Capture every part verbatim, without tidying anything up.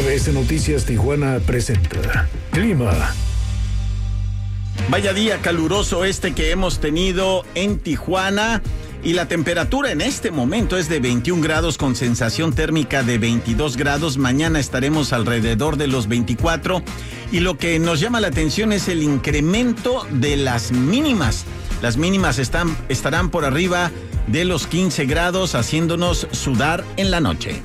B S Noticias Tijuana presenta Clima. Vaya día caluroso este que hemos tenido en Tijuana y la temperatura en este momento es de veintiún grados con sensación térmica de veintidós grados. Mañana estaremos alrededor de los veinticuatro y lo que nos llama la atención es el incremento de las mínimas. Las mínimas están, estarán por arriba de los quince grados, haciéndonos sudar en la noche.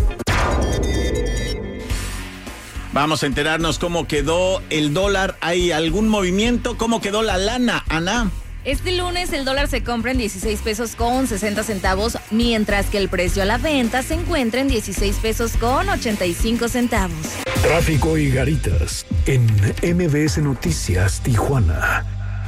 Vamos a enterarnos cómo quedó el dólar. ¿Hay algún movimiento? ¿Cómo quedó la lana, Ana? Este lunes el dólar se compra en dieciséis pesos con sesenta centavos, mientras que el precio a la venta se encuentra en dieciséis pesos con ochenta y cinco centavos. Tráfico y garitas en M B S Noticias Tijuana.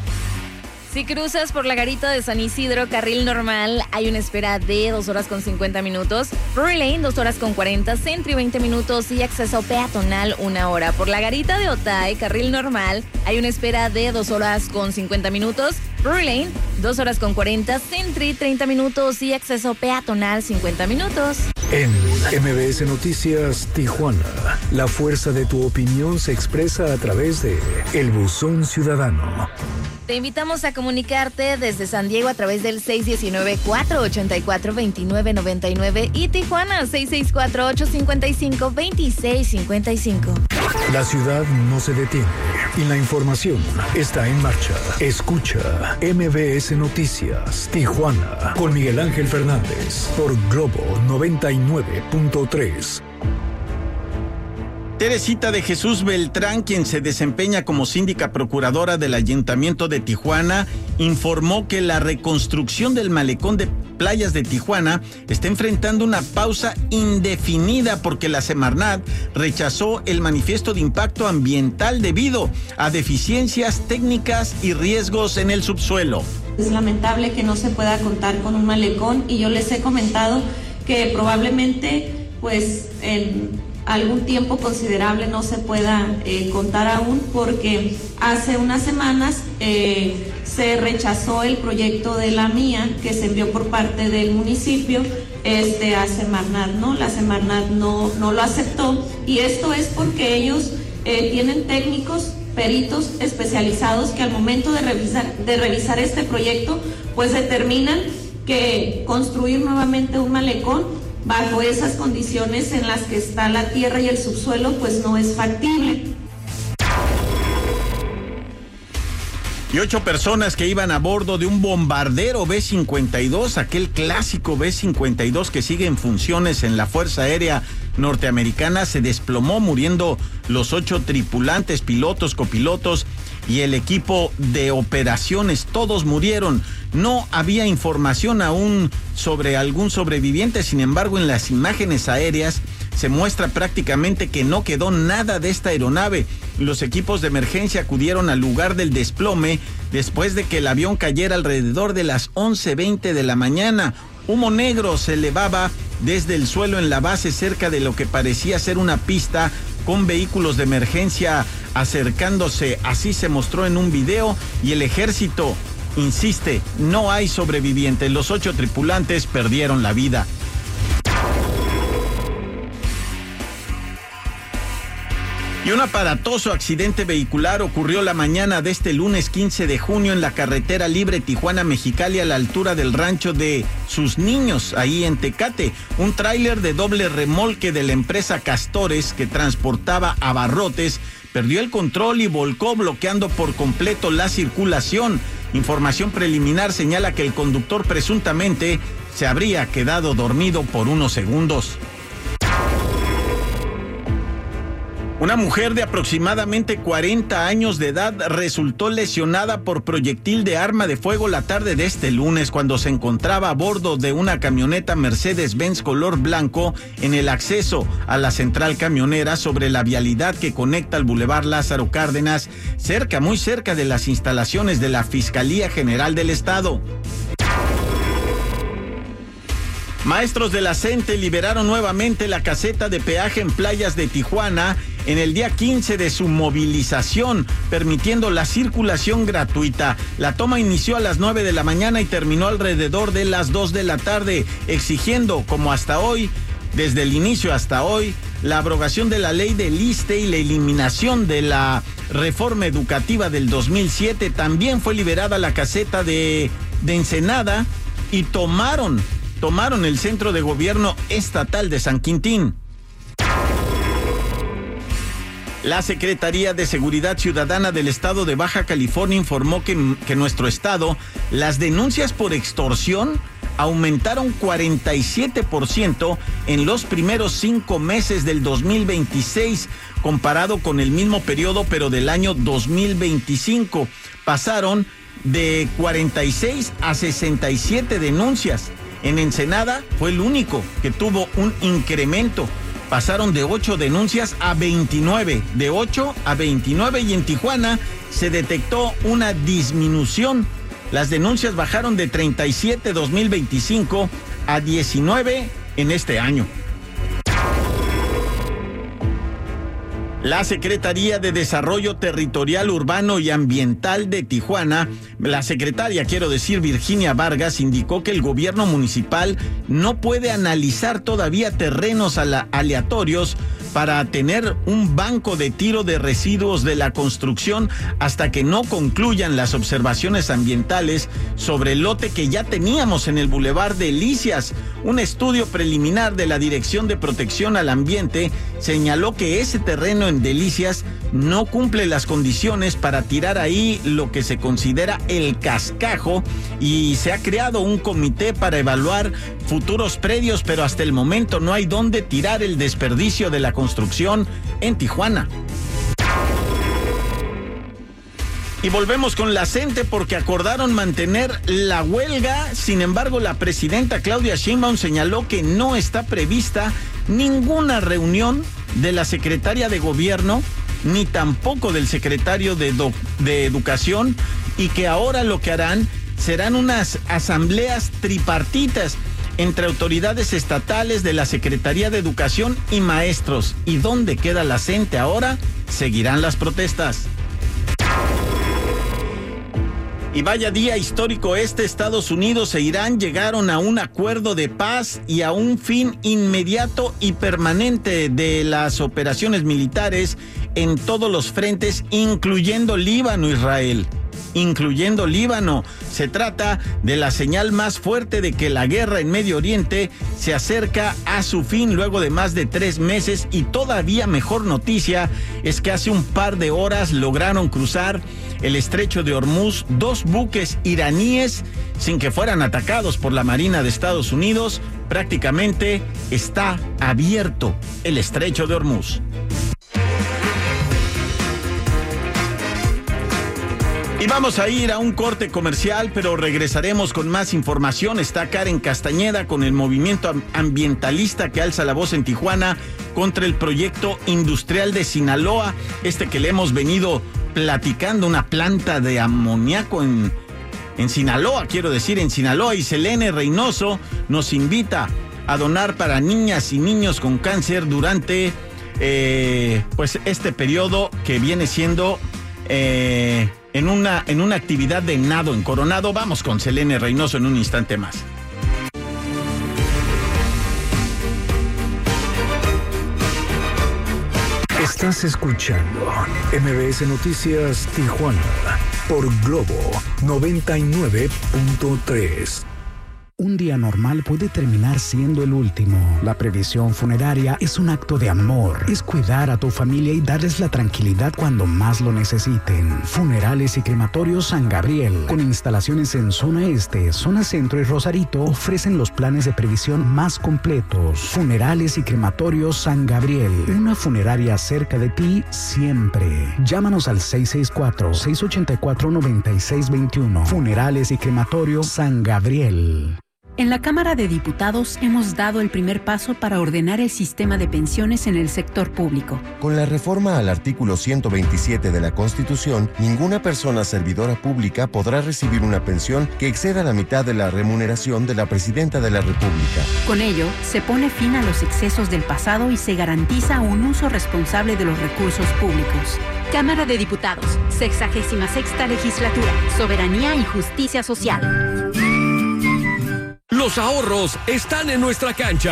Si cruzas por la garita de San Isidro, carril normal, hay una espera de dos horas con cincuenta minutos. Brewery Lane, dos horas con cuarenta, Centro y veinte minutos y acceso peatonal, una hora. Por la garita de Otay, carril normal, hay una espera de dos horas con cincuenta minutos. Brewery Lane, dos horas con cuarenta, Centro, treinta minutos y acceso peatonal, cincuenta minutos. En M B S Noticias Tijuana, la fuerza de tu opinión se expresa a través de El Buzón Ciudadano. Te invitamos a comunicarte desde San Diego a través del seis uno nueve, cuatro ocho cuatro, dos nueve nueve nueve y Tijuana seis seis cuatro, ocho cinco cinco, dos seis cinco cinco. La ciudad no se detiene y la información está en marcha. Escucha M B S Noticias Tijuana con Miguel Ángel Fernández por Globo noventa y nueve punto tres. Teresita de Jesús Beltrán, quien se desempeña como síndica procuradora del Ayuntamiento de Tijuana, informó que la reconstrucción del malecón de playas de Tijuana está enfrentando una pausa indefinida porque la Semarnat rechazó el manifiesto de impacto ambiental debido a deficiencias técnicas y riesgos en el subsuelo. Es lamentable que no se pueda contar con un malecón y yo les he comentado que probablemente pues en algún tiempo considerable no se pueda eh, contar aún porque hace unas semanas eh, se rechazó el proyecto de la mía que se envió por parte del municipio este, a Semarnat, ¿no? La Semarnat no, no lo aceptó y esto es porque ellos eh, tienen técnicos, peritos especializados que al momento de revisar, de revisar este proyecto pues determinan que construir nuevamente un malecón bajo esas condiciones en las que está la tierra y el subsuelo, pues no es factible. Y ocho personas que iban a bordo de un bombardero B cincuenta y dos, aquel clásico B cincuenta y dos que sigue en funciones en la Fuerza Aérea Norteamericana, se desplomó, muriendo los ocho tripulantes, pilotos, copilotos y el equipo de operaciones. Todos murieron. No había información aún sobre algún sobreviviente, sin embargo, en las imágenes aéreas se muestra prácticamente que no quedó nada de esta aeronave. Los equipos de emergencia acudieron al lugar del desplome después de que el avión cayera alrededor de las once veinte de la mañana. Humo negro se elevaba desde el suelo en la base cerca de lo que parecía ser una pista con vehículos de emergencia acercándose. Así se mostró en un video y el ejército insiste, no hay sobrevivientes. Los ocho tripulantes perdieron la vida. Y un aparatoso accidente vehicular ocurrió la mañana de este lunes quince de junio en la carretera libre Tijuana-Mexicali a la altura del rancho de Sus Niños, ahí en Tecate. Un tráiler de doble remolque de la empresa Castores que transportaba abarrotes perdió el control y volcó, bloqueando por completo la circulación. Información preliminar señala que el conductor presuntamente se habría quedado dormido por unos segundos. Una mujer de aproximadamente cuarenta años de edad resultó lesionada por proyectil de arma de fuego la tarde de este lunes cuando se encontraba a bordo de una camioneta Mercedes-Benz color blanco en el acceso a la central camionera sobre la vialidad que conecta al Boulevard Lázaro Cárdenas, cerca, muy cerca de las instalaciones de la Fiscalía General del Estado. Maestros de la CENTE liberaron nuevamente la caseta de peaje en playas de Tijuana en el día quince de su movilización, permitiendo la circulación gratuita. La toma inició a las nueve de la mañana y terminó alrededor de las dos de la tarde, exigiendo, como hasta hoy, desde el inicio hasta hoy, la abrogación de la ley del ISSSTE y la eliminación de la reforma educativa del dos mil siete. También fue liberada la caseta de, de Ensenada y tomaron, tomaron el centro de gobierno estatal de San Quintín. La Secretaría de Seguridad Ciudadana del Estado de Baja California informó que, que en nuestro estado las denuncias por extorsión aumentaron cuarenta y siete por ciento en los primeros cinco meses del dos mil veintiséis, comparado con el mismo periodo, pero del año dos mil veinticinco. Pasaron de cuarenta y seis a sesenta y siete denuncias. En Ensenada fue el único que tuvo un incremento. Pasaron de ocho denuncias a veintinueve, de ocho a veintinueve, y en Tijuana se detectó una disminución. Las denuncias bajaron de treinta y siete en dos mil veinticinco a diecinueve en este año. La Secretaría de Desarrollo Territorial, Urbano y Ambiental de Tijuana, la secretaria, quiero decir, Virginia Vargas, indicó que el gobierno municipal no puede analizar todavía terrenos aleatorios para tener un banco de tiro de residuos de la construcción hasta que no concluyan las observaciones ambientales sobre el lote que ya teníamos en el Boulevard Delicias. Un estudio preliminar de la Dirección de Protección al Ambiente señaló que ese terreno en Delicias no cumple las condiciones para tirar ahí lo que se considera el cascajo, y se ha creado un comité para evaluar futuros predios, pero hasta el momento no hay dónde tirar el desperdicio de la construcción en Tijuana. Y volvemos con la CENTE porque acordaron mantener la huelga. Sin embargo, la presidenta Claudia Sheinbaum señaló que no está prevista ninguna reunión de la secretaria de Gobierno ni tampoco del secretario de, do, de Educación, y que ahora lo que harán serán unas asambleas tripartitas entre autoridades estatales de la Secretaría de Educación y maestros. ¿Y dónde queda la CENTE ahora? Seguirán las protestas. Y vaya día histórico este. Estados Unidos e Irán llegaron a un acuerdo de paz y a un fin inmediato y permanente de las operaciones militares en todos los frentes, incluyendo Líbano, Israel. Incluyendo Líbano. Se trata de la señal más fuerte de que la guerra en Medio Oriente se acerca a su fin luego de más de tres meses, y todavía mejor noticia es que hace un par de horas lograron cruzar el estrecho de Hormuz dos buques iraníes sin que fueran atacados por la Marina de Estados Unidos. Prácticamente está abierto el estrecho de Hormuz. Y vamos a ir a un corte comercial, pero regresaremos con más información. Está Karen Castañeda con el movimiento ambientalista que alza la voz en Tijuana contra el proyecto industrial de Sinaloa, este que le hemos venido platicando, una planta de amoníaco en, en Sinaloa, quiero decir, en Sinaloa. Y Selene Reynoso nos invita a donar para niñas y niños con cáncer durante eh, pues este periodo que viene siendo... Eh, En una, en una actividad de nado en Coronado. Vamos con Selene Reynoso en un instante más. Estás escuchando M V S Noticias Tijuana por Globo noventa y nueve punto tres. Un día normal puede terminar siendo el último. La previsión funeraria es un acto de amor. Es cuidar a tu familia y darles la tranquilidad cuando más lo necesiten. Funerales y Crematorios San Gabriel, con instalaciones en Zona Este, Zona Centro y Rosarito, ofrecen los planes de previsión más completos. Funerales y Crematorios San Gabriel, una funeraria cerca de ti siempre. Llámanos al seis seis cuatro, seis ocho cuatro, nueve seis dos uno. Funerales y Crematorios San Gabriel. En la Cámara de Diputados hemos dado el primer paso para ordenar el sistema de pensiones en el sector público. Con la reforma al artículo ciento veintisiete de la Constitución, ninguna persona servidora pública podrá recibir una pensión que exceda la mitad de la remuneración de la Presidenta de la República. Con ello, se pone fin a los excesos del pasado y se garantiza un uso responsable de los recursos públicos. Cámara de Diputados, sexagésima sexta legislatura, soberanía y justicia social. Los ahorros están en nuestra cancha.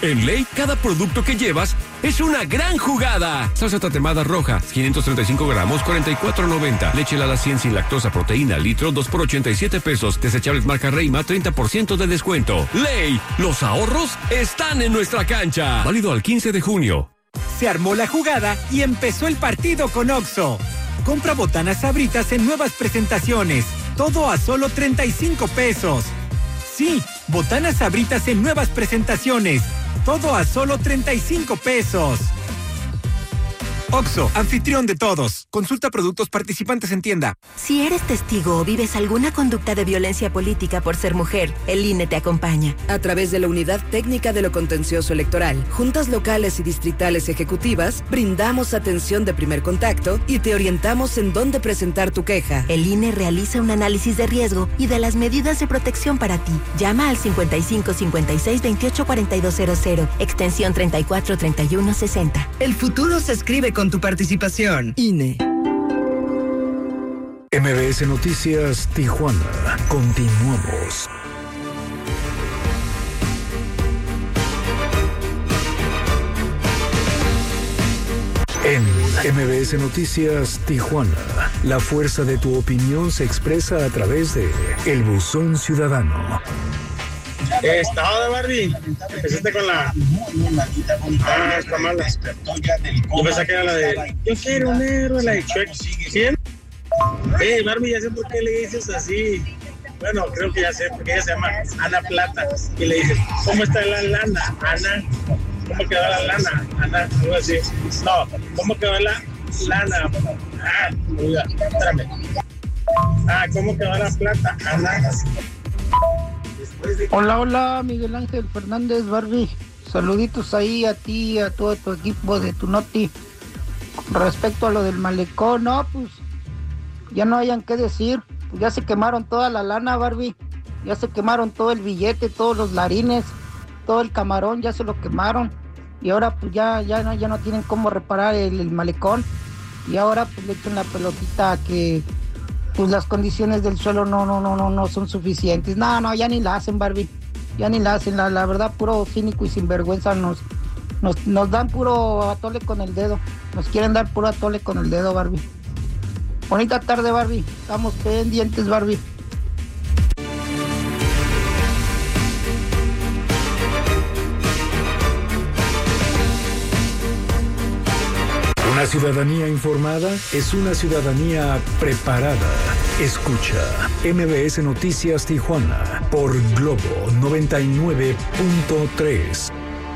En Ley, cada producto que llevas es una gran jugada. Salsa tatemada roja, quinientos treinta y cinco gramos, cuarenta y cuatro noventa. Leche helada cien sin lactosa, proteína, litro, dos por ochenta y siete pesos. Desechables marca Reima, treinta por ciento de descuento. Ley, los ahorros están en nuestra cancha. Válido al quince de junio. Se armó la jugada y empezó el partido con Oxxo. Compra botanas Sabritas en nuevas presentaciones. Todo a solo treinta y cinco pesos. Sí, botanas Sabritas en nuevas presentaciones. Todo a solo treinta y cinco pesos. Oxxo, anfitrión de todos. Consulta productos participantes en tienda. Si eres testigo o vives alguna conducta de violencia política por ser mujer, el I N E te acompaña. A través de la Unidad Técnica de lo Contencioso Electoral, juntas locales y distritales ejecutivas, brindamos atención de primer contacto y te orientamos en dónde presentar tu queja. El I N E realiza un análisis de riesgo y de las medidas de protección para ti. Llama al cincuenta y cinco cincuenta y seis veintiocho cuarenta y dos cero cero, extensión treinta y cuatro treinta y uno sesenta. El futuro se escribe con tu participación. I N E. M B S Noticias Tijuana. Continuamos. En M B S Noticias Tijuana, la fuerza de tu opinión se expresa a través de El Buzón Ciudadano. Estado de Barbie, empezaste con la... Ah, está mala. Yo pensé que era la de... Yo quiero un héroe, la de Shrek. ¿Quién? Eh, Barbie, ya sé por qué le dices así. Bueno, creo que ya sé, porque ella se llama Ana Plata. Y le dices, ¿cómo está la lana, Ana? ¿Cómo quedó la lana, Ana? Algo así. No, ¿cómo quedó la lana? Ah, oiga, espérame. Ah, ¿cómo quedó la plata, Ana? Hola, hola, Miguel Ángel Fernández, Barbie. Saluditos ahí a ti, a todo tu equipo de tu noti. Con respecto a lo del malecón, no, pues ya no hayan qué decir. Pues ya se quemaron toda la lana, Barbie. Ya se quemaron todo el billete, todos los larines, todo el camarón, ya se lo quemaron. Y ahora pues ya, ya, no, ya no tienen cómo reparar el, el malecón. Y ahora pues le echan la pelotita a que pues las condiciones del suelo no, no, no, no, no son suficientes. No, no, ya ni la hacen, Barbie. Ya ni la hacen. La, la verdad, puro cínico y sinvergüenza nos, nos, nos dan puro atole con el dedo. Nos quieren dar puro atole con el dedo, Barbie. Bonita tarde, Barbie. Estamos pendientes, Barbie. Una ciudadanía informada es una ciudadanía preparada. Escucha M B S Noticias Tijuana por Globo noventa y nueve punto tres.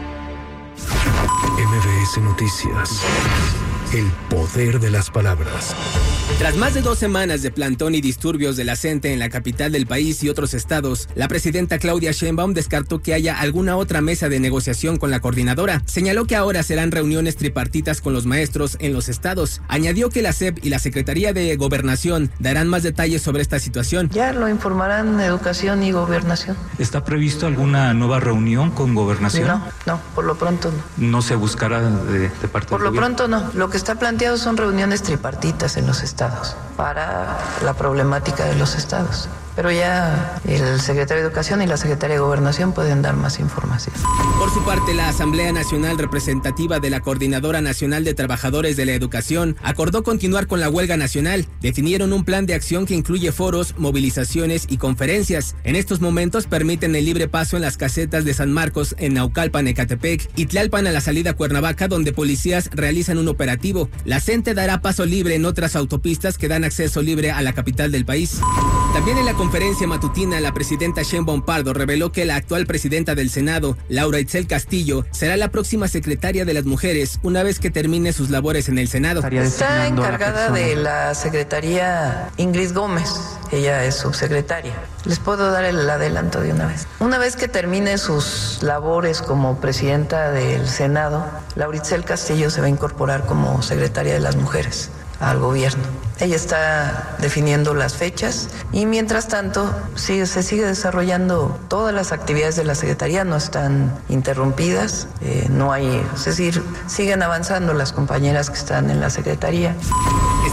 M B S Noticias. El poder de las palabras. Tras más de dos semanas de plantón y disturbios de la gente en la capital del país y otros estados, la presidenta Claudia Sheinbaum descartó que haya alguna otra mesa de negociación con la coordinadora. Señaló que ahora serán reuniones tripartitas con los maestros en los estados. Añadió que la S E P y la Secretaría de Gobernación darán más detalles sobre esta situación. Ya lo informarán Educación y Gobernación. ¿Está previsto alguna nueva reunión con Gobernación? No, no, por lo pronto no. ¿No se buscará de, de parte Por del lo gobierno? pronto no. Lo que está planteado son reuniones tripartitas en los estados para la problemática de los estados. Pero ya el secretario de Educación y la secretaria de Gobernación pueden dar más información. Por su parte, la Asamblea Nacional Representativa de la Coordinadora Nacional de Trabajadores de la Educación acordó continuar con la huelga nacional. Definieron un plan de acción que incluye foros, movilizaciones y conferencias. En estos momentos permiten el libre paso en las casetas de San Marcos, en Naucalpan, Ecatepec, y Tlalpan a la salida a Cuernavaca, donde policías realizan un operativo. La CENTE dará paso libre en otras autopistas que dan acceso libre a la capital del país. También en la conferencia matutina, la presidenta Sheinbaum Pardo reveló que la actual presidenta del Senado, Laura Itzel Castillo, será la próxima secretaria de las mujeres una vez que termine sus labores en el Senado. Está encargada de la secretaría Ingrid Gómez, ella es subsecretaria. Les puedo dar el adelanto de una vez. Una vez que termine sus labores como presidenta del Senado, Laura Itzel Castillo se va a incorporar como secretaria de las mujeres al gobierno. Ella está definiendo las fechas y mientras tanto sigue, se sigue desarrollando todas las actividades de la Secretaría, no están interrumpidas, eh, no hay, es decir, siguen avanzando las compañeras que están en la Secretaría.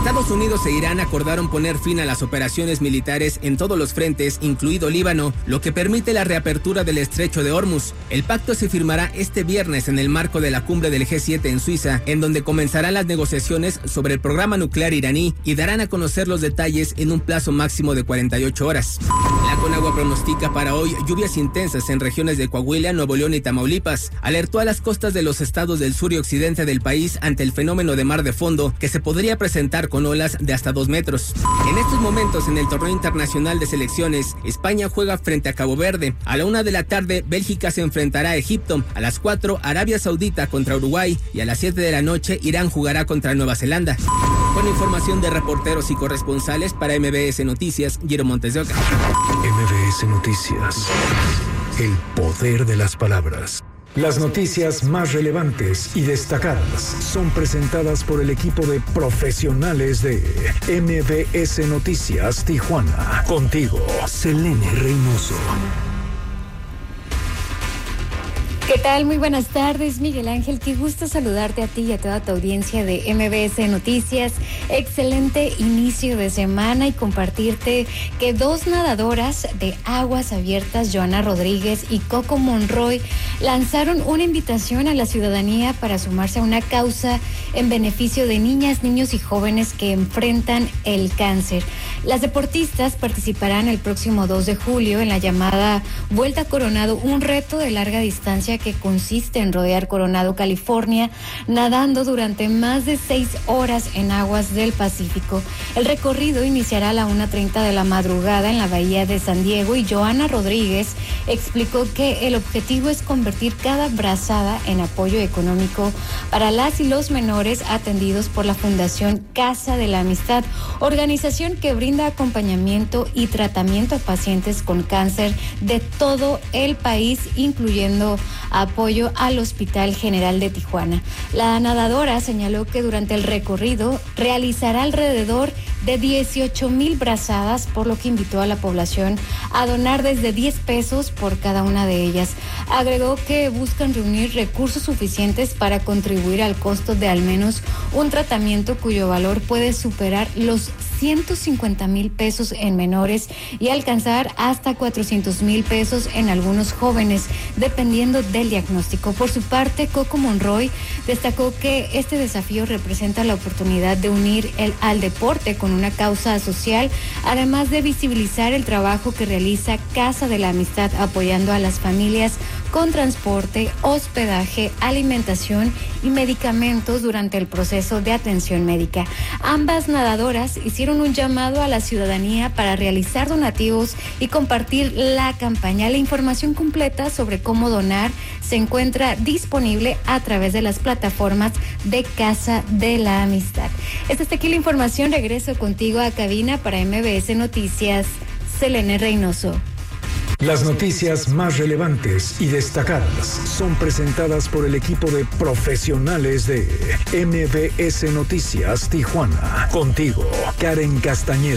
Estados Unidos e Irán acordaron poner fin a las operaciones militares en todos los frentes, incluido Líbano, lo que permite la reapertura del estrecho de Hormuz. El pacto se firmará este viernes en el marco de la cumbre del G siete en Suiza, en donde comenzarán las negociaciones sobre el programa nuclear iraní y darán a conocer los detalles en un plazo máximo de cuarenta y ocho horas. La Conagua pronostica para hoy lluvias intensas en regiones de Coahuila, Nuevo León y Tamaulipas. Alertó a las costas de los estados del sur y occidente del país ante el fenómeno de mar de fondo que se podría presentar con olas de hasta dos metros. En estos momentos, en el torneo internacional de selecciones, España juega frente a Cabo Verde. A la una de la tarde, Bélgica se enfrentará a Egipto. A las cuatro, Arabia Saudita contra Uruguay. Y a las siete de la noche, Irán jugará contra Nueva Zelanda. Con información de reporteros y corresponsales para M B S Noticias, Giro Montes de Oca. M B S Noticias. El poder de las palabras. Las noticias más relevantes y destacadas son presentadas por el equipo de profesionales de M B S Noticias Tijuana. Contigo, Selene Reynoso. ¿Qué tal? Muy buenas tardes, Miguel Ángel. Qué gusto saludarte a ti y a toda tu audiencia de M B S Noticias. Excelente inicio de semana y compartirte que dos nadadoras de aguas abiertas, Joana Rodríguez y Coco Monroy, lanzaron una invitación a la ciudadanía para sumarse a una causa en beneficio de niñas, niños y jóvenes que enfrentan el cáncer. Las deportistas participarán el próximo dos de julio en la llamada Vuelta Coronado, un reto de larga distancia que consiste en rodear Coronado, California, nadando durante más de seis horas en aguas del Pacífico. El recorrido iniciará a la una treinta de la madrugada en la bahía de San Diego y Joana Rodríguez explicó que el objetivo es convertir cada brazada en apoyo económico para las y los menores atendidos por la Fundación Casa de la Amistad, organización que brinda acompañamiento y tratamiento a pacientes con cáncer de todo el país, incluyendo apoyo al Hospital General de Tijuana. La nadadora señaló que durante el recorrido realizará alrededor de dieciocho mil brazadas, por lo que invitó a la población a donar desde diez pesos por cada una de ellas. Agregó que buscan reunir recursos suficientes para contribuir al costo de al menos un tratamiento cuyo valor puede superar los ciento cincuenta mil pesos en menores y alcanzar hasta cuatrocientos mil pesos en algunos jóvenes, dependiendo del diagnóstico. Por su parte, Coco Monroy destacó que este desafío representa la oportunidad de unir el, al deporte con una causa social, además de visibilizar el trabajo que realiza Casa de la Amistad apoyando a las familias con transporte, hospedaje, alimentación y medicamentos durante el proceso de atención médica. Ambas nadadoras hicieron un llamado a la ciudadanía para realizar donativos y compartir la campaña. La información completa sobre cómo donar se encuentra disponible a través de las plataformas de Casa de la Amistad. Esta es aquí la información. Regreso contigo a cabina para M B S Noticias. Selene Reynoso. Las noticias más relevantes y destacadas son presentadas por el equipo de profesionales de M B S Noticias Tijuana. Contigo, Karen Castañeda.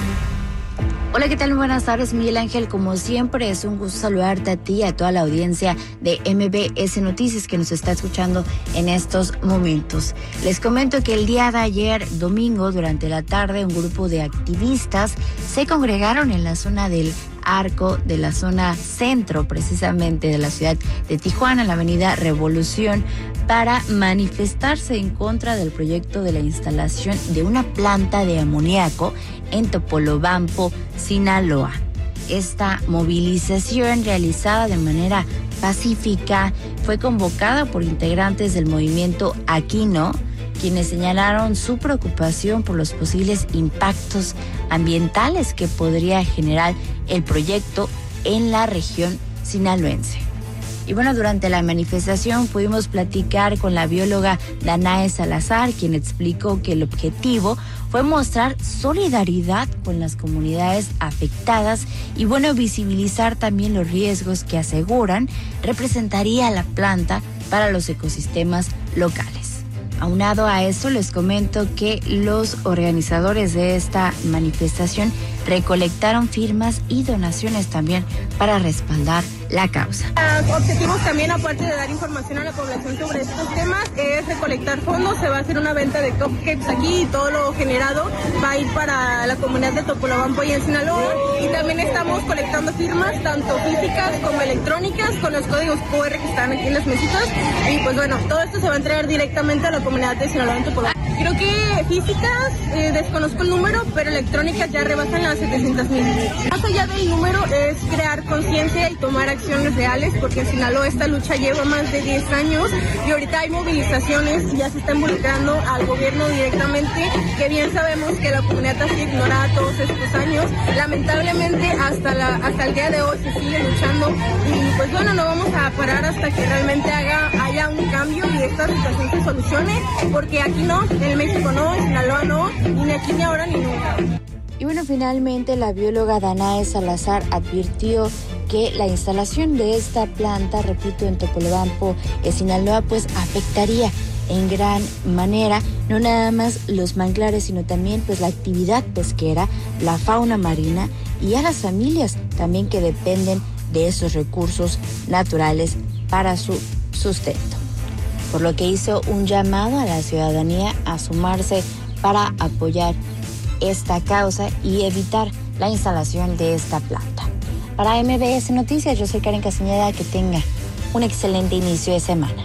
Hola, ¿qué tal? Muy buenas tardes, Miguel Ángel. Como siempre, es un gusto saludarte a ti y a toda la audiencia de M B S Noticias que nos está escuchando en estos momentos. Les comento que el día de ayer, domingo, durante la tarde, un grupo de activistas se congregaron en la zona del Arco de la zona centro, precisamente de la ciudad de Tijuana, en la avenida Revolución, para manifestarse en contra del proyecto de la instalación de una planta de amoníaco en Topolobampo, Sinaloa. Esta movilización, realizada de manera pacífica, fue convocada por integrantes del movimiento Aquino, quienes señalaron su preocupación por los posibles impactos ambientales que podría generar el proyecto en la región sinaloense. Y bueno, durante la manifestación pudimos platicar con la bióloga Danae Salazar, quien explicó que el objetivo fue mostrar solidaridad con las comunidades afectadas y bueno, visibilizar también los riesgos que aseguran representaría la planta para los ecosistemas locales. Aunado a eso, les comento que los organizadores de esta manifestación recolectaron firmas y donaciones también para respaldar la causa. Los objetivos también, aparte de dar información a la población sobre estos temas, es de colectar fondos, se va a hacer una venta de cupcakes aquí y todo lo generado va a ir para la comunidad de Topolobampo y en Sinaloa. Y también estamos colectando firmas, tanto físicas como electrónicas, con los códigos cu erre que están aquí en las mesitas. Y pues bueno, todo esto se va a entregar directamente a la comunidad de Sinaloa en Topolobampo. Creo que físicas, eh, desconozco el número, pero electrónicas ya rebasan las setecientas mil. Más allá del número es crear conciencia y tomar acciones reales, porque en Sinaloa esta lucha lleva más de diez años y ahorita hay movilizaciones y ya se está involucrando al gobierno directamente, que bien sabemos que la comunidad ha sido ignorada todos estos años. Lamentablemente hasta, la, hasta el día de hoy se sigue luchando y pues bueno, no vamos a parar hasta que realmente haga, haya un cambio y esta situación se solucione, porque aquí no, en México no, en Sinaloa no, ni aquí ni ahora ni nunca. Y bueno, finalmente la bióloga Danae Salazar advirtió que la instalación de esta planta, repito, en Topolobampo, en Sinaloa, pues afectaría en gran manera no nada más los manglares, sino también pues la actividad pesquera, la fauna marina y a las familias también que dependen de esos recursos naturales para su sustento. Por lo que hizo un llamado a la ciudadanía a sumarse para apoyar esta causa y evitar la instalación de esta planta. Para M B S Noticias, yo soy Karen Castañeda, que tenga un excelente inicio de semana.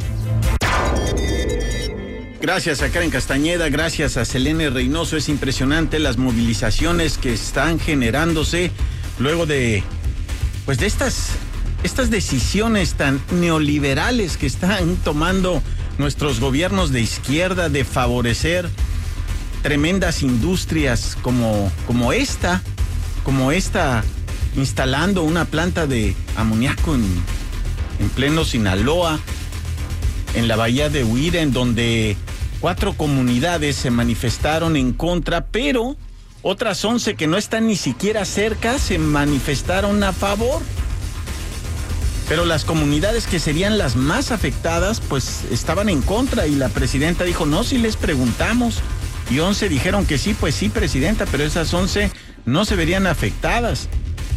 Gracias a Karen Castañeda, gracias a Selene Reynoso. Es impresionante las movilizaciones que están generándose luego de, pues de estas, estas decisiones tan neoliberales que están tomando nuestros gobiernos de izquierda de favorecer tremendas industrias como, como esta, como esta, instalando una planta de amoníaco en, en pleno Sinaloa, en la bahía de Huira, en donde cuatro comunidades se manifestaron en contra, pero otras once que no están ni siquiera cerca se manifestaron a favor. Pero las comunidades que serían las más afectadas, pues estaban en contra y la presidenta dijo, no, si les preguntamos. Y once dijeron que sí, pues sí, presidenta, pero esas once no se verían afectadas.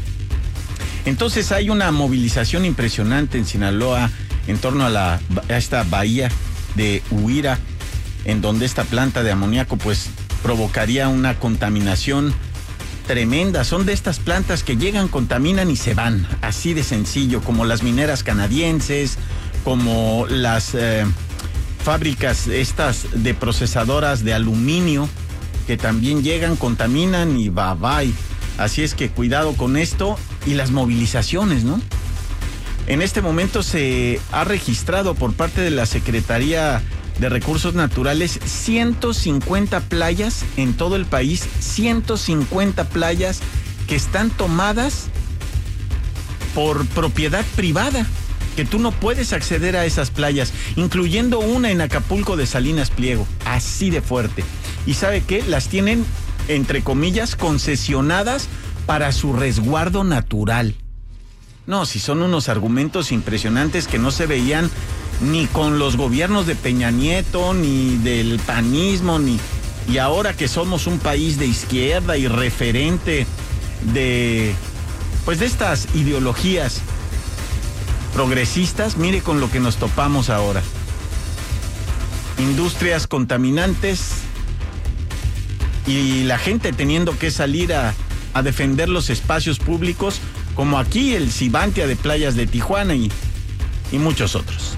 Entonces hay una movilización impresionante en Sinaloa en torno a, la, a esta bahía de Huira, en donde esta planta de amoníaco pues provocaría una contaminación tremenda. Son de estas plantas que llegan, contaminan y se van, así de sencillo, como las mineras canadienses, como las eh, fábricas estas de procesadoras de aluminio, que también llegan, contaminan y bye bye. Así es que cuidado con esto y las movilizaciones, ¿no? En este momento se ha registrado por parte de la Secretaría de Recursos Naturales ciento cincuenta playas en todo el país, ciento cincuenta playas que están tomadas por propiedad privada, que tú no puedes acceder a esas playas, incluyendo una en Acapulco de Salinas Pliego, así de fuerte. ¿Y sabe qué? Las tienen, entre comillas, concesionadas para su resguardo natural. No, si son unos argumentos impresionantes que no se veían ni con los gobiernos de Peña Nieto, ni del panismo, ni... Y ahora que somos un país de izquierda y referente de... pues de estas ideologías progresistas, mire con lo que nos topamos ahora. Industrias contaminantes y la gente teniendo que salir a, a defender los espacios públicos, como aquí el Cibantia de Playas de Tijuana y, y muchos otros.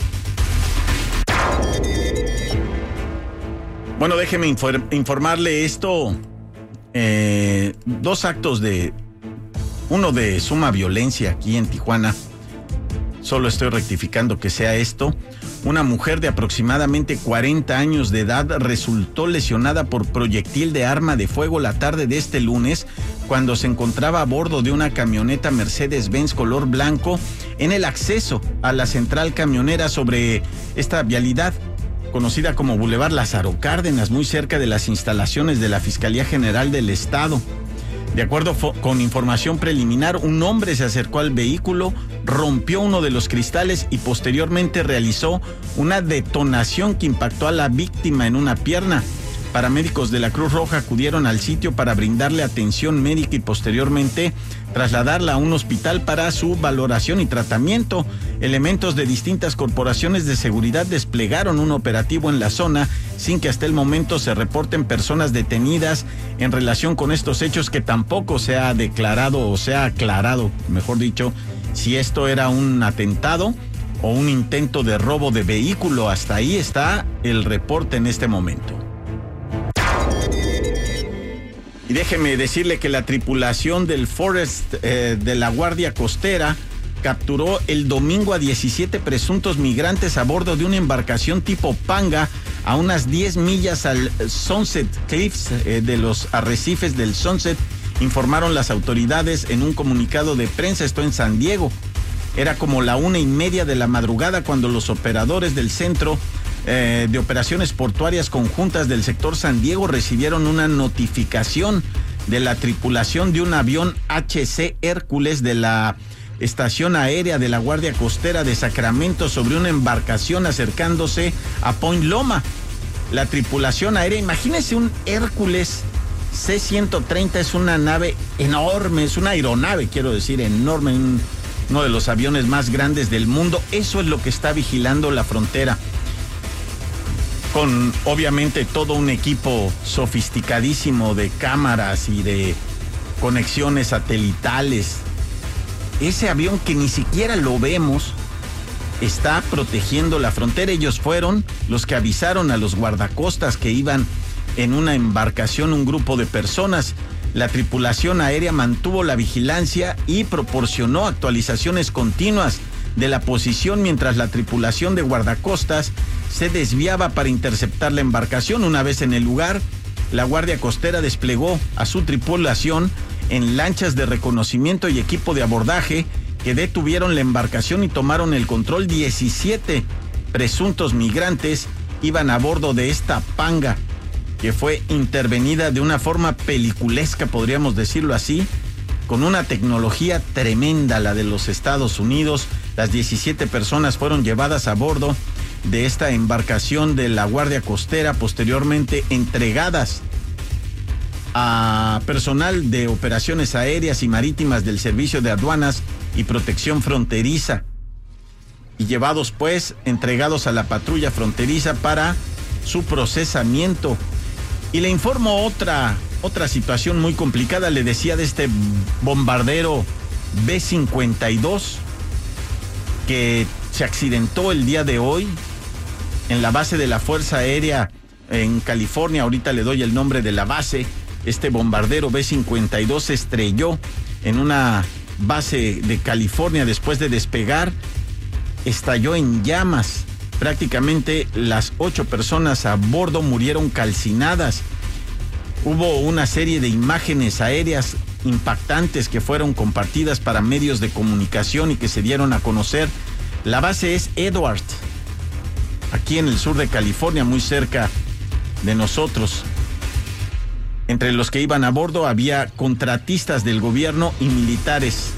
Bueno, déjeme infor- informarle esto. Eh, dos actos de... Uno de suma violencia aquí en Tijuana. Solo estoy rectificando que sea esto. Una mujer de aproximadamente cuarenta años de edad resultó lesionada por proyectil de arma de fuego la tarde de este lunes cuando se encontraba a bordo de una camioneta Mercedes-Benz color blanco en el acceso a la central camionera sobre esta vialidad conocida como Boulevard Lázaro Cárdenas, muy cerca de las instalaciones de la Fiscalía General del Estado. De acuerdo fo- con información preliminar, un hombre se acercó al vehículo, rompió uno de los cristales y posteriormente realizó una detonación que impactó a la víctima en una pierna. Paramédicos de la Cruz Roja acudieron al sitio para brindarle atención médica y posteriormente trasladarla a un hospital para su valoración y tratamiento. Elementos de distintas corporaciones de seguridad desplegaron un operativo en la zona sin que hasta el momento se reporten personas detenidas en relación con estos hechos, que tampoco se ha declarado o se ha aclarado, mejor dicho, si esto era un atentado o un intento de robo de vehículo. Hasta ahí está el reporte en este momento. Y déjeme decirle que la tripulación del Forest eh, de la Guardia Costera capturó el domingo a diecisiete presuntos migrantes a bordo de una embarcación tipo Panga a unas diez millas al Sunset Cliffs eh, de los arrecifes del Sunset, informaron las autoridades en un comunicado de prensa. Esto en San Diego. Era como la una y media de la madrugada cuando los operadores del Centro eh, de Operaciones Portuarias Conjuntas del sector San Diego recibieron una notificación de la tripulación de un avión H C Hércules de la Estación Aérea de la Guardia Costera de Sacramento sobre una embarcación acercándose a Point Loma. La tripulación aérea, imagínese un Hércules C ciento treinta, es una nave enorme, es una aeronave, quiero decir, enorme, un, uno de los aviones más grandes del mundo. Eso es lo que está vigilando la frontera, con obviamente todo un equipo sofisticadísimo de cámaras y de conexiones satelitales. Ese avión que ni siquiera lo vemos está protegiendo la frontera. Ellos fueron los que avisaron a los guardacostas que iban en una embarcación un grupo de personas. La tripulación aérea mantuvo la vigilancia y proporcionó actualizaciones continuas de la posición mientras la tripulación de guardacostas se desviaba para interceptar la embarcación. Una vez en el lugar, la Guardia Costera desplegó a su tripulación en lanchas de reconocimiento y equipo de abordaje que detuvieron la embarcación y tomaron el control. diecisiete presuntos migrantes iban a bordo de esta Panga, que fue intervenida de una forma peliculesca, podríamos decirlo así, con una tecnología tremenda, la de los Estados Unidos. Las diecisiete personas fueron llevadas a bordo de esta embarcación de la Guardia Costera, posteriormente entregadas a personal de operaciones aéreas y marítimas del Servicio de Aduanas y Protección Fronteriza, y llevados pues, entregados a la patrulla fronteriza para su procesamiento. Y le informo otra, otra situación muy complicada. Le decía de este bombardero B cincuenta y dos que se accidentó el día de hoy en la base de la Fuerza Aérea en California. Ahorita le doy el nombre de la base. Este bombardero B cincuenta y dos se estrelló en una base de California después de despegar. Estalló en llamas. Prácticamente las ocho personas a bordo murieron calcinadas. Hubo una serie de imágenes aéreas impactantes que fueron compartidas para medios de comunicación y que se dieron a conocer. La base es Edward, aquí en el sur de California, muy cerca de nosotros. Entre los que iban a bordo había contratistas del gobierno y militares.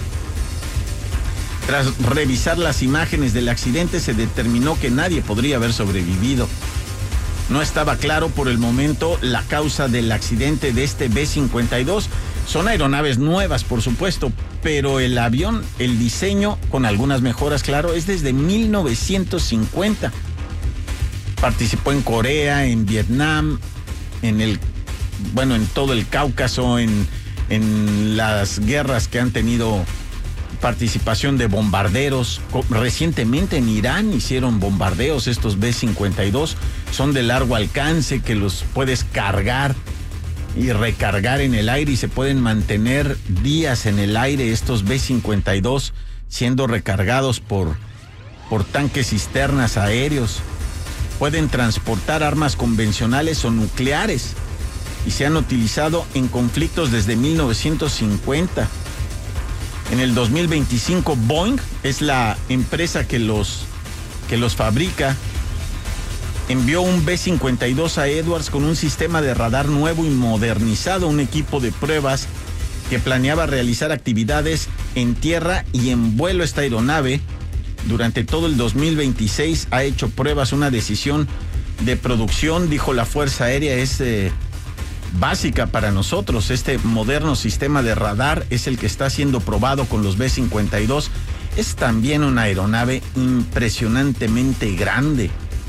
Tras revisar las imágenes del accidente, se determinó que nadie podría haber sobrevivido. No estaba claro por el momento la causa del accidente de este B cincuenta y dos. Son aeronaves nuevas, por supuesto, pero el avión, el diseño, con algunas mejoras, claro, es desde mil novecientos cincuenta. Participó en Corea, en Vietnam, en el, bueno, en todo el Cáucaso, en, en las guerras que han tenido participación de bombarderos. Recientemente en Irán hicieron bombardeos. Estos B cincuenta y dos son de largo alcance, que los puedes cargar y recargar en el aire y se pueden mantener días en el aire. Estos B cincuenta y dos siendo recargados por, por tanques cisternas aéreos. Pueden transportar armas convencionales o nucleares y se han utilizado en conflictos desde mil novecientos cincuenta. En el dos mil veinticinco, Boeing es la empresa que los, que los fabrica. Envió un B cincuenta y dos a Edwards con un sistema de radar nuevo y modernizado, un equipo de pruebas que planeaba realizar actividades en tierra y en vuelo. Esta aeronave durante todo el dos mil veintiséis ha hecho pruebas, una decisión de producción, dijo la Fuerza Aérea, es eh, básica para nosotros. Este moderno sistema de radar es el que está siendo probado con los B cincuenta y dos. Es también una aeronave impresionantemente grande.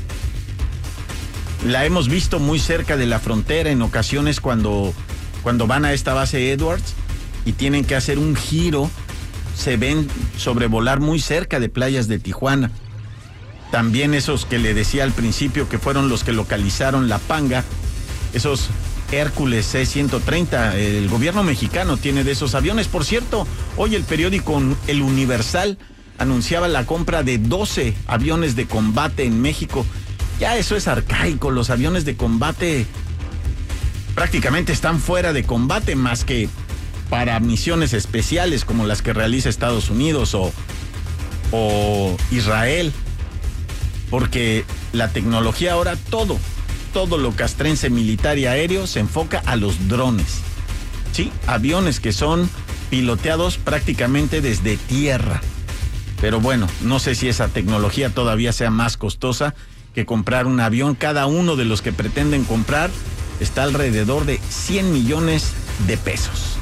La hemos visto muy cerca de la frontera en ocasiones cuando, cuando van a esta base Edwards y tienen que hacer un giro. Se ven sobrevolar muy cerca de playas de Tijuana. También esos que le decía al principio que fueron los que localizaron La Panga, esos Hércules C ciento treinta, el gobierno mexicano tiene de esos aviones. Por cierto, hoy el periódico El Universal anunciaba la compra de doce aviones de combate en México. Ya eso es arcaico, los aviones de combate prácticamente están fuera de combate, más que para misiones especiales como las que realiza Estados Unidos o, o Israel, porque la tecnología ahora, todo, todo lo castrense militar y aéreo se enfoca a los drones, sí, aviones que son piloteados prácticamente desde tierra. Pero bueno, no sé si esa tecnología todavía sea más costosa que comprar un avión. Cada uno de los que pretenden comprar está alrededor de cien millones de pesos.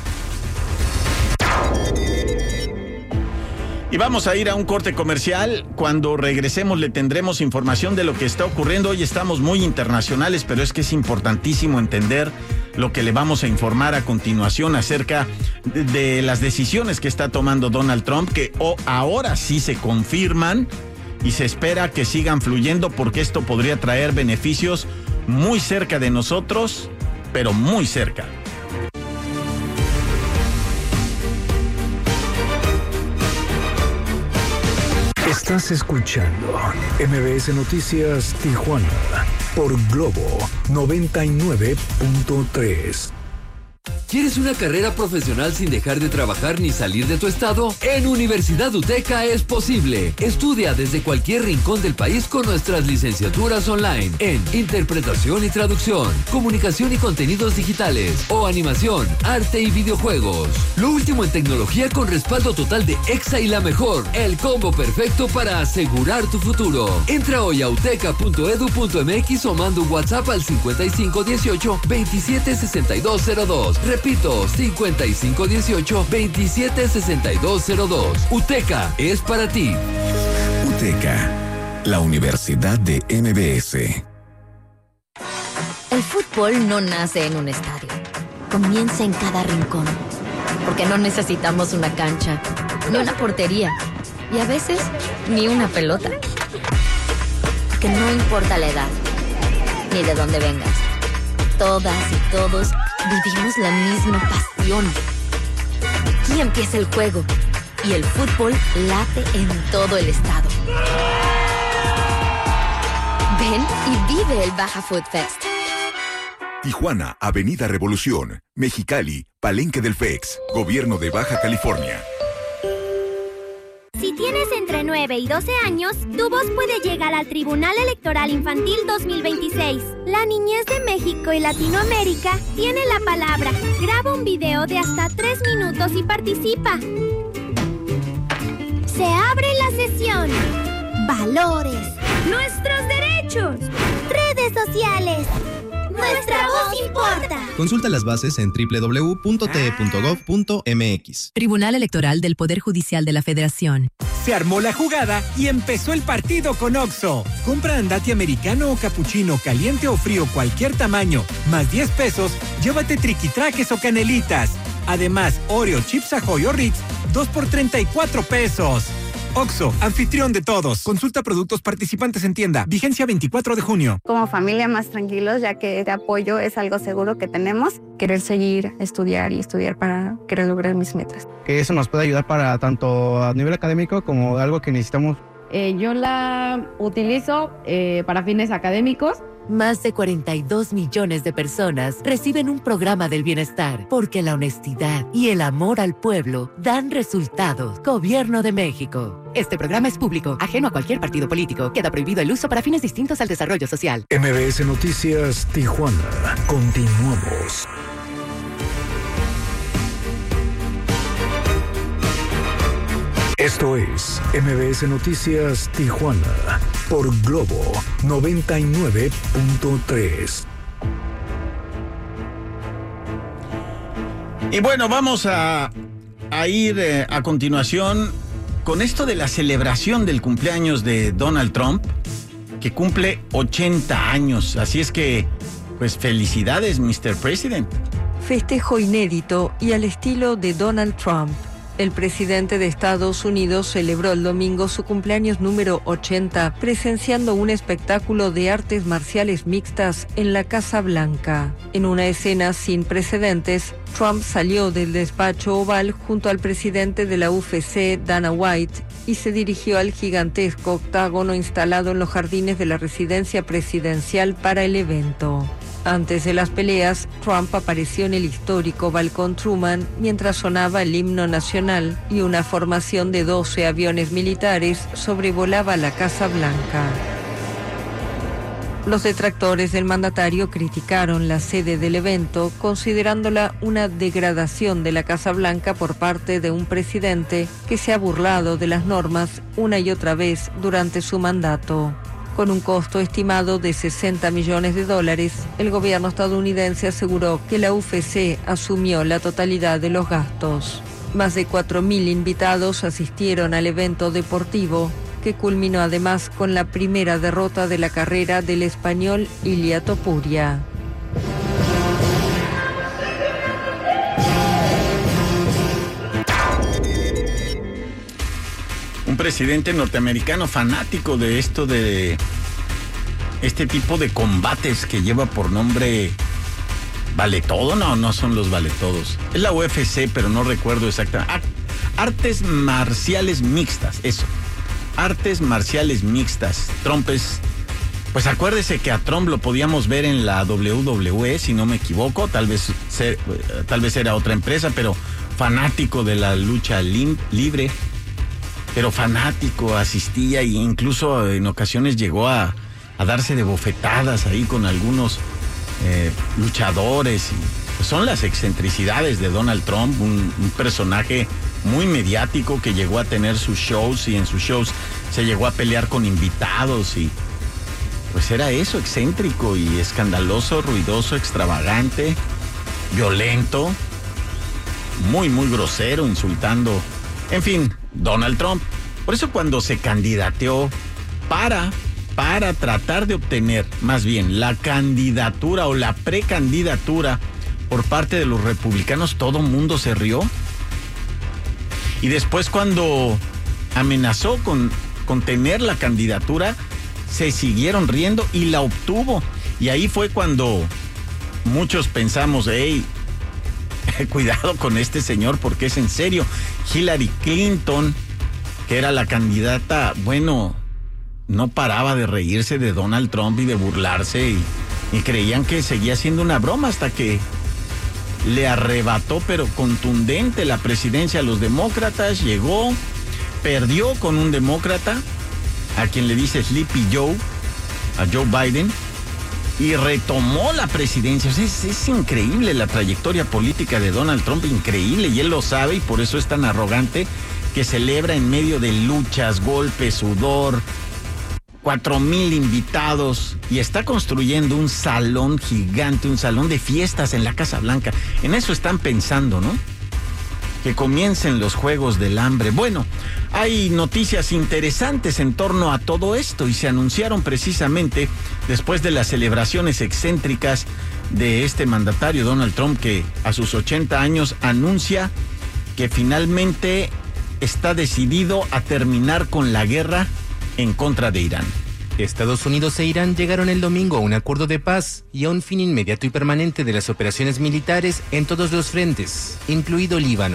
Y vamos a ir a un corte comercial. Cuando regresemos le tendremos información de lo que está ocurriendo. Hoy estamos muy internacionales, pero es que es importantísimo entender lo que le vamos a informar a continuación acerca de, de las decisiones que está tomando Donald Trump, que oh, ahora sí se confirman y se espera que sigan fluyendo, porque esto podría traer beneficios muy cerca de nosotros, pero muy cerca. Estás escuchando M B S Noticias Tijuana por Globo noventa y nueve punto tres. ¿Quieres una carrera profesional sin dejar de trabajar ni salir de tu estado? En Universidad UTECA es posible. Estudia desde cualquier rincón del país con nuestras licenciaturas online en Interpretación y Traducción, Comunicación y Contenidos Digitales o Animación, Arte y Videojuegos. Lo último en tecnología con respaldo total de EXA y la mejor. El combo perfecto para asegurar tu futuro. Entra hoy a uteca punto edu punto m x o manda un WhatsApp al cincuenta y cinco dieciocho veintisiete sesenta y dos cero dos. Repito, cincuenta y cinco dieciocho veintisiete sesenta y dos cero dos. UTECA es para ti. UTECA, la Universidad de M B S. El fútbol no nace en un estadio. Comienza en cada rincón. Porque no necesitamos una cancha, ni una portería, y a veces ni una pelota. Que no importa la edad, ni de dónde vengas. Todas y todos vivimos la misma pasión. Aquí empieza el juego y el fútbol late en todo el estado. Ven y vive el Baja Food Fest. Tijuana, Avenida Revolución, Mexicali, Palenque del F E X, Gobierno de Baja California. Si tienes entre nueve y doce años, tu voz puede llegar al Tribunal Electoral Infantil dos mil veintiséis. La niñez de México y Latinoamérica tiene la palabra. Graba un video de hasta tres minutos y participa. Se abre la sesión. Valores. Nuestros derechos. Redes sociales. Nuestra voz importa. Consulta las bases en doble u doble u doble u punto t e punto gov punto m x. Tribunal Electoral del Poder Judicial de la Federación. Se armó la jugada y empezó el partido con Oxxo. Compra andati americano o capuchino, caliente o frío, cualquier tamaño, más diez pesos, llévate triquitraques o canelitas. Además, Oreo, Chips Ahoy o Ritz, dos por treinta y cuatro pesos. Oxxo, anfitrión de todos. Consulta productos participantes en tienda. Vigencia veinticuatro de junio. Como familia más tranquilos, ya que este apoyo es algo seguro que tenemos. Querer seguir, estudiar y estudiar para querer lograr mis metas. Que eso nos puede ayudar para tanto a nivel académico como algo que necesitamos. Eh, yo la utilizo eh, para fines académicos. Más de cuarenta y dos millones de personas reciben un programa del bienestar porque la honestidad y el amor al pueblo dan resultados. Gobierno de México. Este programa es público, ajeno a cualquier partido político. Queda prohibido el uso para fines distintos al desarrollo social. M B S Noticias Tijuana. Continuamos. Esto es M B S Noticias Tijuana por Globo noventa y nueve punto tres. Y bueno, vamos a, a ir eh, a continuación con esto de la celebración del cumpleaños de Donald Trump, que cumple ochenta años. Así es que, pues felicidades, mister President. Festejo inédito y al estilo de Donald Trump. El presidente de Estados Unidos celebró el domingo su cumpleaños número ochenta, presenciando un espectáculo de artes marciales mixtas en la Casa Blanca. En una escena sin precedentes, Trump salió del despacho oval junto al presidente de la U F C, Dana White, y se dirigió al gigantesco octágono instalado en los jardines de la residencia presidencial para el evento. Antes de las peleas, Trump apareció en el histórico balcón Truman mientras sonaba el himno nacional y una formación de doce aviones militares sobrevolaba la Casa Blanca. Los detractores del mandatario criticaron la sede del evento, considerándola una degradación de la Casa Blanca por parte de un presidente que se ha burlado de las normas una y otra vez durante su mandato. Con un costo estimado de sesenta millones de dólares, el gobierno estadounidense aseguró que la U F C asumió la totalidad de los gastos. Más de cuatro mil invitados asistieron al evento deportivo, que culminó además con la primera derrota de la carrera del español Ilia Topuria. Un presidente norteamericano fanático de esto de este tipo de combates que lleva por nombre Vale Todo. No, no son los Vale Todos. Es la U F C, pero no recuerdo exactamente. Artes marciales mixtas, eso. Artes marciales mixtas. Trump es... Pues acuérdese que a Trump lo podíamos ver en la W W E, si no me equivoco. Tal vez, ser, tal vez era otra empresa, pero fanático de la lucha lim, libre. Pero fanático, asistía e incluso en ocasiones llegó a, a darse de bofetadas ahí con algunos eh, luchadores. Y, pues son las excentricidades de Donald Trump, un, un personaje muy mediático que llegó a tener sus shows y en sus shows se llegó a pelear con invitados y pues era eso, excéntrico y escandaloso, ruidoso, extravagante, violento, muy, muy grosero, insultando. En fin, Donald Trump. Por eso cuando se candidateó para, para tratar de obtener, más bien, la candidatura o la precandidatura por parte de los republicanos, todo mundo se rió. Y después cuando amenazó con, con tener la candidatura, se siguieron riendo y la obtuvo. Y ahí fue cuando muchos pensamos, hey, cuidado con este señor porque es en serio. Hillary Clinton, que era la candidata, bueno, no paraba de reírse de Donald Trump y de burlarse y, y creían que seguía siendo una broma hasta que le arrebató, pero contundente, la presidencia a los demócratas. Llegó, perdió con un demócrata, a quien le dice Sleepy Joe, a Joe Biden, y retomó la presidencia. O sea, es, es increíble la trayectoria política de Donald Trump, increíble, y él lo sabe, y por eso es tan arrogante, que celebra en medio de luchas, golpes, sudor, cuatro mil invitados, y está construyendo un salón gigante, un salón de fiestas en la Casa Blanca. En eso están pensando, ¿no? Que comiencen los Juegos del Hambre. Bueno, hay noticias interesantes en torno a todo esto y se anunciaron precisamente después de las celebraciones excéntricas de este mandatario Donald Trump, que a sus ochenta años anuncia que finalmente está decidido a terminar con la guerra en contra de Irán. Estados Unidos e Irán llegaron el domingo a un acuerdo de paz y a un fin inmediato y permanente de las operaciones militares en todos los frentes, incluido Líbano.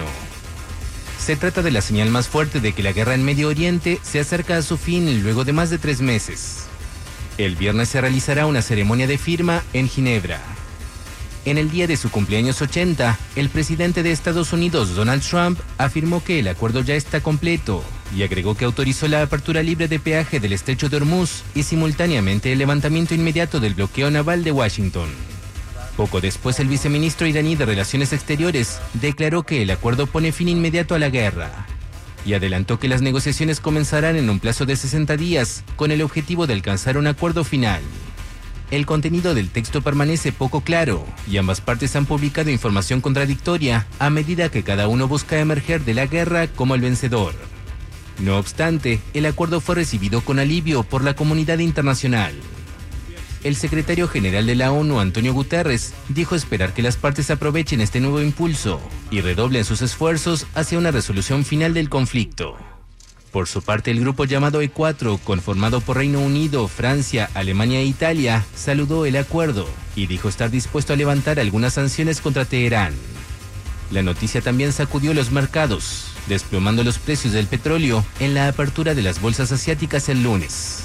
Se trata de la señal más fuerte de que la guerra en Medio Oriente se acerca a su fin luego de más de tres meses. El viernes se realizará una ceremonia de firma en Ginebra. En el día de su cumpleaños ochenta, el presidente de Estados Unidos, Donald Trump, afirmó que el acuerdo ya está completo y agregó que autorizó la apertura libre de peaje del estrecho de Hormuz y simultáneamente el levantamiento inmediato del bloqueo naval de Washington. Poco después, el viceministro iraní de Relaciones Exteriores declaró que el acuerdo pone fin inmediato a la guerra. y adelantó que las negociaciones comenzarán en un plazo de sesenta días, con el objetivo de alcanzar un acuerdo final. El contenido del texto permanece poco claro, y ambas partes han publicado información contradictoria a medida que cada uno busca emerger de la guerra como el vencedor. No obstante, el acuerdo fue recibido con alivio por la comunidad internacional. El secretario general de la ONU, Antonio Guterres, dijo esperar que las partes aprovechen este nuevo impulso y redoblen sus esfuerzos hacia una resolución final del conflicto. Por su parte, el grupo llamado E cuatro, conformado por Reino Unido, Francia, Alemania e Italia, saludó el acuerdo y dijo estar dispuesto a levantar algunas sanciones contra Teherán. La noticia también sacudió los mercados, desplomando los precios del petróleo en la apertura de las bolsas asiáticas el lunes.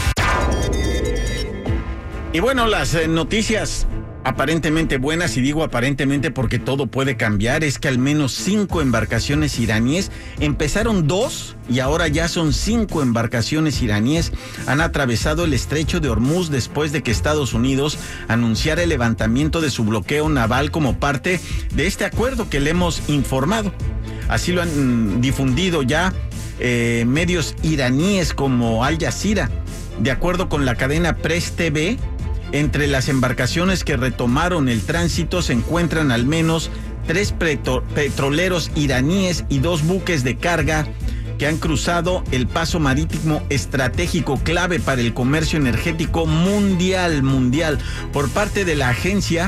Y bueno, las eh, noticias aparentemente buenas, y digo aparentemente porque todo puede cambiar, es que al menos cinco embarcaciones iraníes, empezaron dos y ahora ya son cinco embarcaciones iraníes, han atravesado el estrecho de Hormuz después de que Estados Unidos anunciara el levantamiento de su bloqueo naval como parte de este acuerdo que le hemos informado. Así lo han difundido ya eh, medios iraníes como Al Jazeera. De acuerdo con la cadena Press T V, entre las embarcaciones que retomaron el tránsito se encuentran al menos tres petro- petroleros iraníes y dos buques de carga que han cruzado el paso marítimo estratégico clave para el comercio energético mundial, mundial. Por parte de la agencia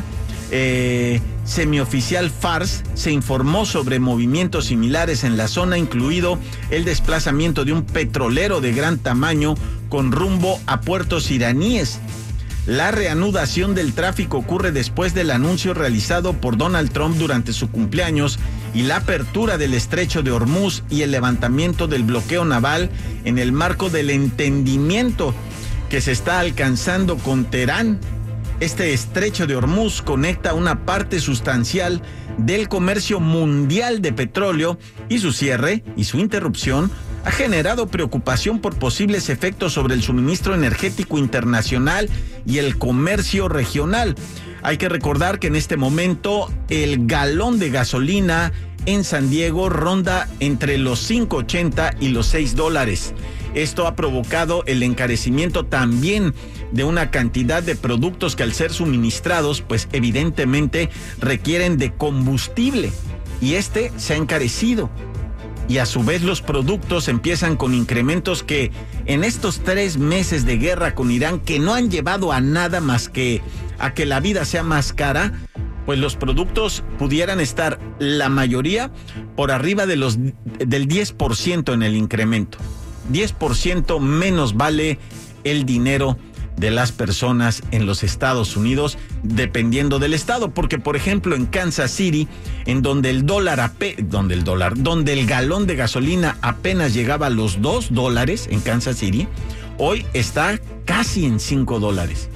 eh, semioficial Fars, se informó sobre movimientos similares en la zona, incluido el desplazamiento de un petrolero de gran tamaño con rumbo a puertos iraníes. La reanudación del tráfico ocurre después del anuncio realizado por Donald Trump durante su cumpleaños y la apertura del estrecho de Hormuz y el levantamiento del bloqueo naval en el marco del entendimiento que se está alcanzando con Teherán. Este estrecho de Hormuz conecta una parte sustancial del comercio mundial de petróleo, y su cierre y su interrupción ha generado preocupación por posibles efectos sobre el suministro energético internacional y el comercio regional. Hay que recordar que en este momento el galón de gasolina en San Diego ronda entre los cinco ochenta y los seis dólares. Esto ha provocado el encarecimiento también de una cantidad de productos que, al ser suministrados, pues evidentemente requieren de combustible, y este se ha encarecido. Y a su vez los productos empiezan con incrementos que en estos tres meses de guerra con Irán, que no han llevado a nada más que a que la vida sea más cara, pues los productos pudieran estar, la mayoría, por arriba de los, del diez por ciento en el incremento. diez por ciento menos vale el dinero de las personas en los Estados Unidos, dependiendo del estado, porque por ejemplo en Kansas City, en donde el dólar, ape, donde el dólar, donde el galón de gasolina apenas llegaba a los dos dólares en Kansas City, hoy está casi en cinco dólares.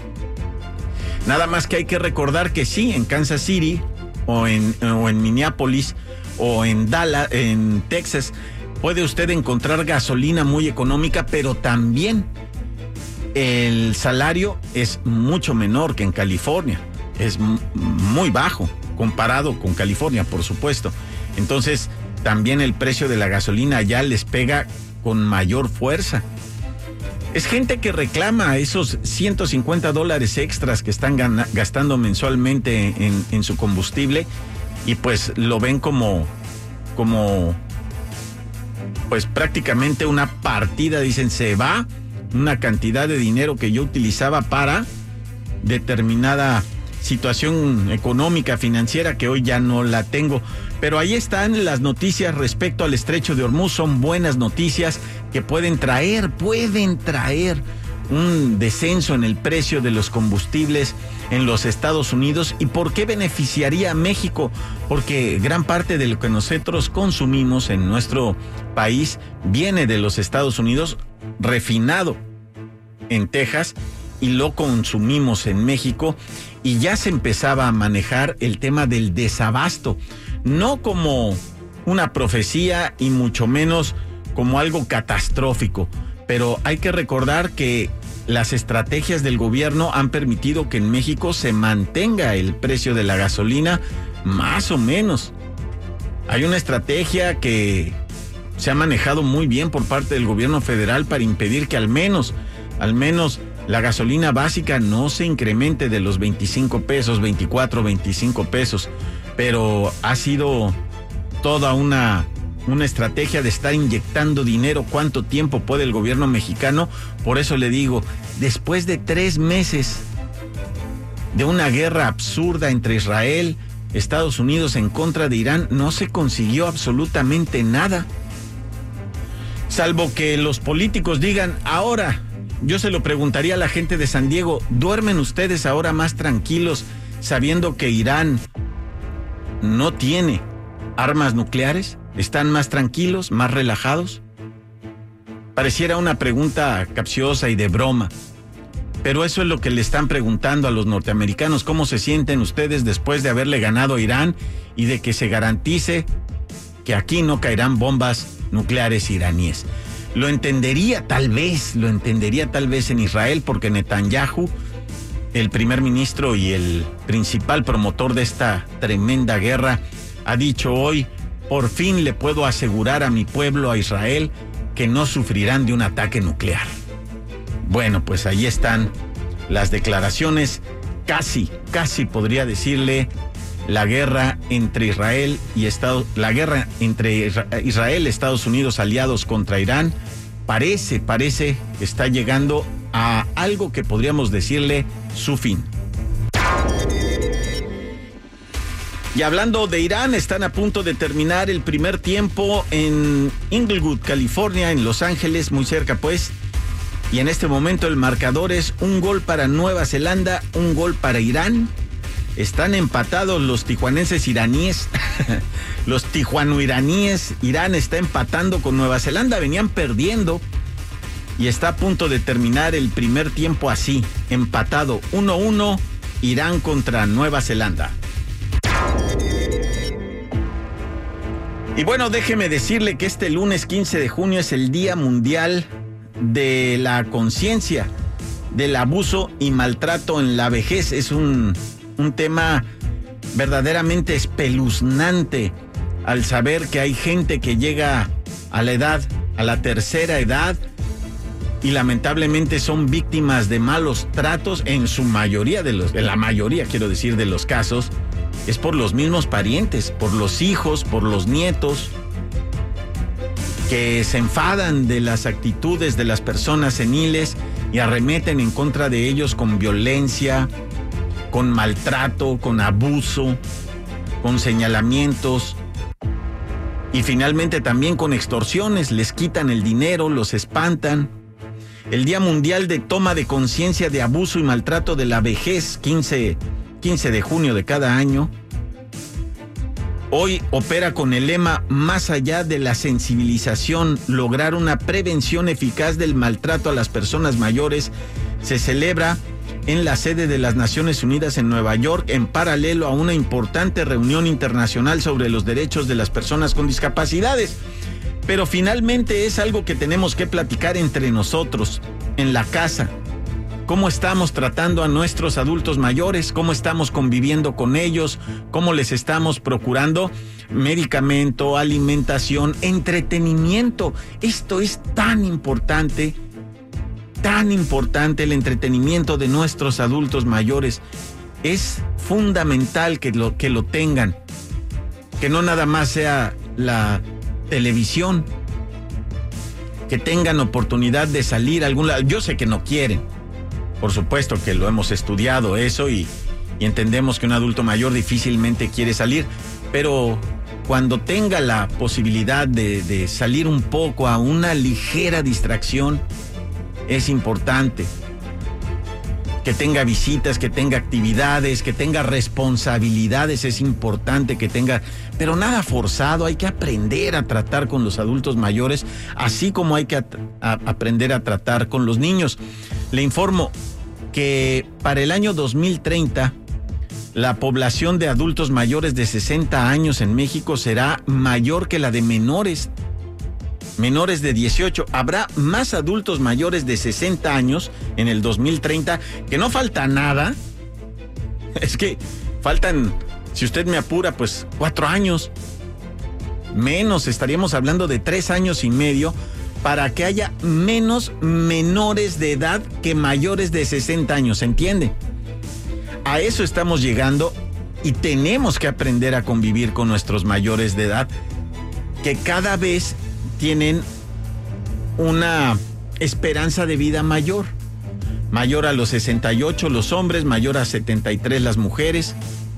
Nada más que hay que recordar que sí, en Kansas City o en, o en Minneapolis o en Dallas, en Texas, puede usted encontrar gasolina muy económica, pero también el salario es mucho menor que en California, es m- muy bajo comparado con California, por supuesto. Entonces, también el precio de la gasolina allá les pega con mayor fuerza. Es gente que reclama esos ciento cincuenta dólares extras que están gana- gastando mensualmente en, en su combustible, y pues lo ven como, como, pues prácticamente una partida. Dicen, se va una cantidad de dinero que yo utilizaba para determinada situación económica, financiera, que hoy ya no la tengo. Pero ahí están las noticias respecto al estrecho de Hormuz. Son buenas noticias que pueden traer, pueden traer un descenso en el precio de los combustibles en los Estados Unidos. ¿Y por qué beneficiaría a México? Porque gran parte de lo que nosotros consumimos en nuestro país viene de los Estados Unidos, refinado en Texas, y lo consumimos en México, y ya se empezaba a manejar el tema del desabasto, no como una profecía y mucho menos como algo catastrófico, pero hay que recordar que las estrategias del gobierno han permitido que en México se mantenga el precio de la gasolina más o menos. Hay una estrategia que se ha manejado muy bien por parte del gobierno federal para impedir que al menos, al menos la gasolina básica no se incremente de los veinticinco pesos, veinticuatro, veinticinco pesos. Pero ha sido toda una, una estrategia de estar inyectando dinero. ¿Cuánto tiempo puede el gobierno mexicano? Por eso le digo, después de tres meses de una guerra absurda entre Israel, Estados Unidos en contra de Irán, no se consiguió absolutamente nada. Salvo que los políticos digan, ahora, yo se lo preguntaría a la gente de San Diego, ¿duermen ustedes ahora más tranquilos sabiendo que Irán no tiene armas nucleares? ¿Están más tranquilos, más relajados? Pareciera una pregunta capciosa y de broma, pero eso es lo que le están preguntando a los norteamericanos. ¿Cómo se sienten ustedes después de haberle ganado a Irán y de que se garantice que aquí no caerán bombas nucleares iraníes? Lo entendería tal vez, lo entendería tal vez en Israel, porque Netanyahu, el primer ministro y el principal promotor de esta tremenda guerra, ha dicho hoy, por fin le puedo asegurar a mi pueblo, a Israel, que no sufrirán de un ataque nuclear. Bueno, pues ahí están las declaraciones, casi, casi podría decirle la guerra entre Israel y Estados, la guerra entre Israel, Estados Unidos aliados contra Irán, parece, parece que está llegando a algo que podríamos decirle su fin. Y hablando de Irán, están a punto de terminar el primer tiempo en Inglewood, California, en Los Ángeles, muy cerca pues. Y en este momento el marcador es un gol para Nueva Zelanda, un gol para Irán. Están empatados los tijuanenses iraníes, los tijuano-iraníes. Irán está empatando con Nueva Zelanda, venían perdiendo y está a punto de terminar el primer tiempo así, empatado uno uno, Irán contra Nueva Zelanda. Y bueno, déjeme decirle que este lunes quince de junio es el Día Mundial de la Conciencia del Abuso y Maltrato en la Vejez. Es un... un tema verdaderamente espeluznante al saber que hay gente que llega a la edad, a la tercera edad, y lamentablemente son víctimas de malos tratos. En su mayoría de los, en la mayoría quiero decir de los casos, es por los mismos parientes, por los hijos, por los nietos, que se enfadan de las actitudes de las personas seniles y arremeten en contra de ellos con violencia, con maltrato, con abuso, con señalamientos y finalmente también con extorsiones. Les quitan el dinero, los espantan. El Día Mundial de Toma de Conciencia de Abuso y Maltrato de la Vejez, quince de junio de cada año, hoy opera con el lema más allá de la sensibilización, lograr una prevención eficaz del maltrato a las personas mayores. Se celebra en la sede de las Naciones Unidas en Nueva York, en paralelo a una importante reunión internacional sobre los derechos de las personas con discapacidades. Pero finalmente es algo que tenemos que platicar entre nosotros, en la casa. ¿Cómo estamos tratando a nuestros adultos mayores? ¿Cómo estamos conviviendo con ellos? ¿Cómo les estamos procurando medicamento, alimentación, entretenimiento? Esto es tan importante. Tan importante el entretenimiento de nuestros adultos mayores. Es fundamental que lo, que lo tengan. Que no nada más sea la televisión. Que tengan oportunidad de salir a algún lado. Yo sé que no quieren. Por supuesto que lo hemos estudiado eso y, y entendemos que un adulto mayor difícilmente quiere salir. Pero cuando tenga la posibilidad de, de salir un poco a una ligera distracción, es importante que tenga visitas, que tenga actividades, que tenga responsabilidades. Es importante que tenga, pero nada forzado. Hay que aprender a tratar con los adultos mayores, así como hay que a, a, aprender a tratar con los niños. Le informo que para el año dos mil treinta, la población de adultos mayores de sesenta años en México será mayor que la de menores menores de dieciocho. Habrá más adultos mayores de sesenta años en el dos mil treinta, que no falta nada. Es que faltan, si usted me apura, pues cuatro años. menos, estaríamos hablando de tres años y medio para que haya menos menores de edad que mayores de sesenta años, ¿se entiende? A eso estamos llegando y tenemos que aprender a convivir con nuestros mayores de edad, que cada vez tienen una esperanza de vida mayor. Mayor a los sesenta y ocho los hombres, mayor a setenta y tres las mujeres.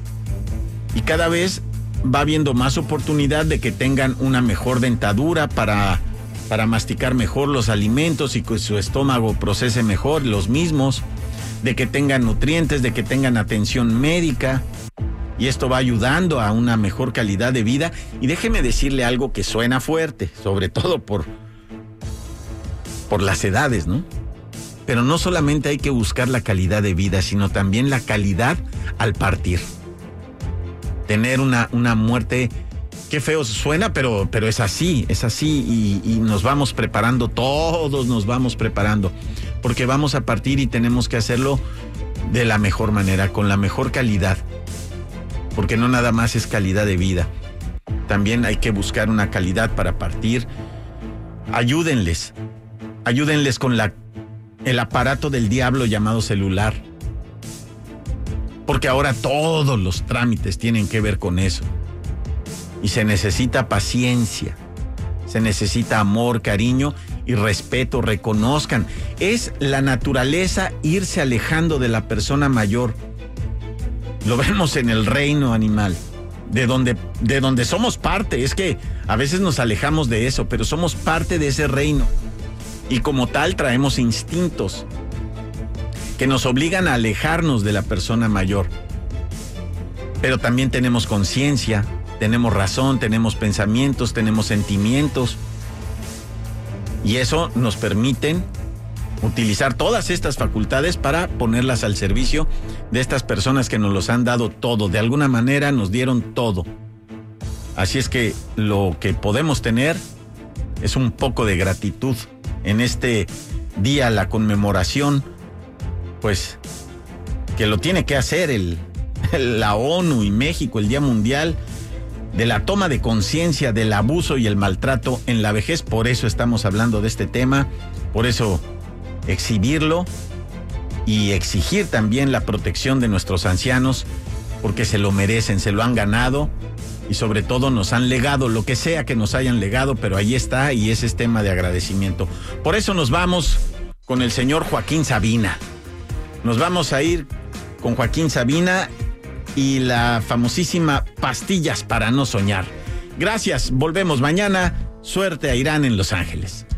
Y cada vez va habiendo más oportunidad de que tengan una mejor dentadura para, para masticar mejor los alimentos y que su estómago procese mejor los mismos, de que tengan nutrientes, de que tengan atención médica. Y esto va ayudando a una mejor calidad de vida. Y déjeme decirle algo que suena fuerte, sobre todo por, por las edades, ¿no? Pero no solamente hay que buscar la calidad de vida, sino también la calidad al partir. Tener una, una muerte, qué feo suena, pero, pero es así, es así. Y, y nos vamos preparando, todos nos vamos preparando, porque vamos a partir y tenemos que hacerlo de la mejor manera, con la mejor calidad. Porque no nada más es calidad de vida, también hay que buscar una calidad para partir. Ayúdenles, ayúdenles con la, el aparato del diablo llamado celular, porque ahora todos los trámites tienen que ver con eso. Y se necesita paciencia, se necesita amor, cariño y respeto. Reconozcan, es la naturaleza irse alejando de la persona mayor. Lo vemos en el reino animal, de donde, de donde somos parte. Es que a veces nos alejamos de eso, pero somos parte de ese reino. Y como tal traemos instintos que nos obligan a alejarnos de la persona mayor. Pero también tenemos conciencia, tenemos razón, tenemos pensamientos, tenemos sentimientos. Y eso nos permite utilizar todas estas facultades para ponerlas al servicio de estas personas que nos los han dado todo. De alguna manera nos dieron todo. Así es que lo que podemos tener es un poco de gratitud en este día, la conmemoración, pues que lo tiene que hacer el, la ONU y México, el Día Mundial de la toma de conciencia del abuso y el maltrato en la vejez. Por eso estamos hablando de este tema, por eso exhibirlo y exigir también la protección de nuestros ancianos, porque se lo merecen, se lo han ganado y sobre todo nos han legado lo que sea que nos hayan legado, pero ahí está y ese es tema de agradecimiento. Por eso nos vamos con el señor Joaquín Sabina. Nos vamos a ir con Joaquín Sabina y la famosísima Pastillas para no soñar. Gracias, volvemos mañana. Suerte a Irán en Los Ángeles.